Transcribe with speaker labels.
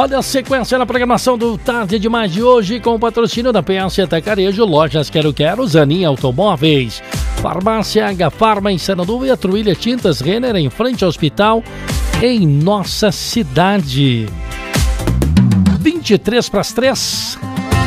Speaker 1: Olha a sequência na programação do Tarde Demais de hoje com o patrocínio da PS Atacarejo, Lojas Quero, Zanin Automóveis, Farmácia H Farma em Sananduva e a Truilha Tintas Renner em frente ao hospital em nossa cidade. 23 para as 3.